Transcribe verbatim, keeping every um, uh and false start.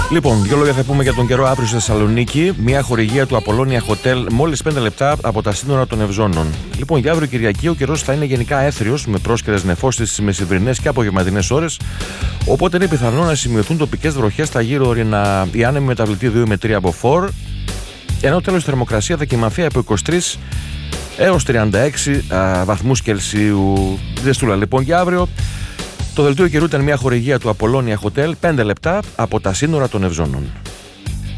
Λοιπόν, δύο λόγια θα πούμε για τον καιρό αύριο στη Θεσσαλονίκη. Μια χορηγία του Απολώνια Hotel μόλις πέντε λεπτά από τα σύνορα των Ευζώνων. Λοιπόν, για αύριο Κυριακή ο καιρός θα είναι γενικά έθριος με πρόσκαιρες νεφώσεις στις μεσημβρινές και απογευματινές ώρες. Οπότε είναι πιθανό να σημειωθούν τοπικές βροχές στα γύρω ορεινά. Η άνεμη μεταβλητή δύο με τρία από φορ. Ενώ τέλος η θερμοκρασία θα κοιμαθεί από είκοσι τρεις έως τριάντα έξι α, βαθμούς Κελσίου. Ζεστούλα λοιπόν για αύριο. Το δελτίο καιρού ήταν μια χορηγία του Απολώνια Hotel πέντε λεπτά από τα σύνορα των Ευζώνων.